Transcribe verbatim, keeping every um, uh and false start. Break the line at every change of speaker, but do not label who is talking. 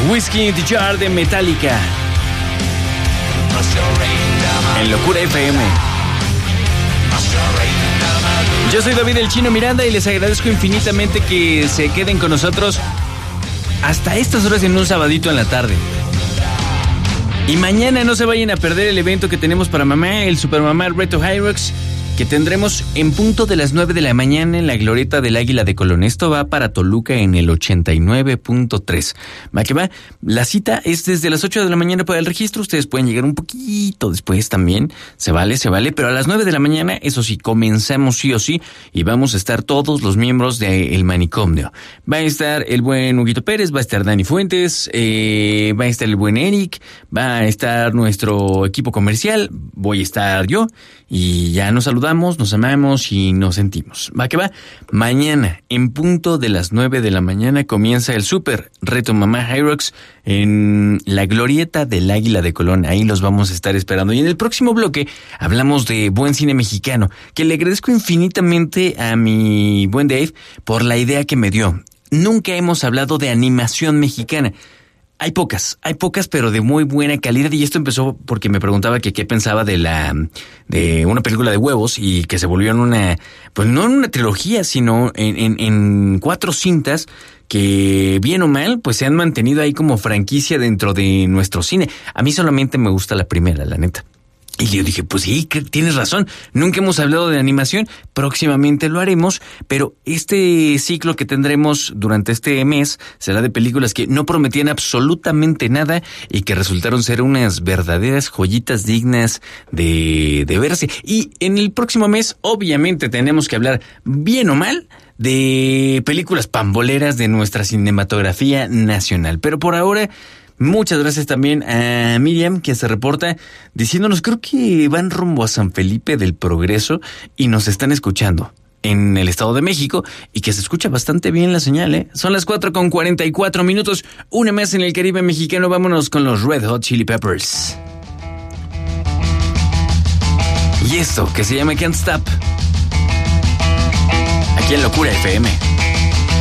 Whiskey in the Jar de Metallica. En Locura F M. Yo soy David el Chino Miranda y les agradezco infinitamente que se queden con nosotros hasta estas horas en un sabadito en la tarde. Y mañana no se vayan a perder el evento que tenemos para mamá, el Super Mamá Reto Hyrox, que tendremos en punto de las nueve de la mañana en la Glorieta del Águila de Colón. Esto va para Toluca en el ochenta y nueve punto tres. Va que va. La cita es desde las ocho de la mañana para el registro. Ustedes pueden llegar un poquito después también. Se vale, se vale. Pero a las nueve de la mañana, eso sí, comenzamos sí o sí. Y vamos a estar todos los miembros del Manicomio. Va a estar el buen Huguito Pérez, va a estar Dani Fuentes, eh, va a estar el buen Eric, va a estar nuestro equipo comercial, voy a estar yo. Y ya nos saludamos, nos amamos y nos sentimos. Va que va. Mañana, en punto de las nueve de la mañana, comienza el Super Reto Mamá Hyrox en la Glorieta del Águila de Colón. Ahí los vamos a estar esperando. Y en el próximo bloque hablamos de buen cine mexicano, que le agradezco infinitamente a mi buen Dave por la idea que me dio. Nunca hemos hablado de animación mexicana. Hay pocas, hay pocas, pero de muy buena calidad. Y esto empezó porque me preguntaba que qué pensaba de la de una película de huevos y que se volvió en una, pues no en una trilogía, sino en, en, en cuatro cintas que bien o mal, pues se han mantenido ahí como franquicia dentro de nuestro cine. A mí solamente me gusta la primera, la neta. Y yo dije, pues sí, tienes razón, nunca hemos hablado de animación, próximamente lo haremos, pero este ciclo que tendremos durante este mes será de películas que no prometían absolutamente nada y que resultaron ser unas verdaderas joyitas dignas de, de verse. Y en el próximo mes, obviamente, tenemos que hablar, bien o mal, de películas pamboleras de nuestra cinematografía nacional. Pero por ahora, muchas gracias también a Miriam, que se reporta diciéndonos, creo que van rumbo a San Felipe del Progreso y nos están escuchando en el Estado de México y que se escucha bastante bien la señal, ¿eh? Son las cuatro con cuarenta y cuatro minutos, una más en el Caribe mexicano. Vámonos con los Red Hot Chili Peppers. Y esto que se llama Can't Stop, aquí en Locura F M.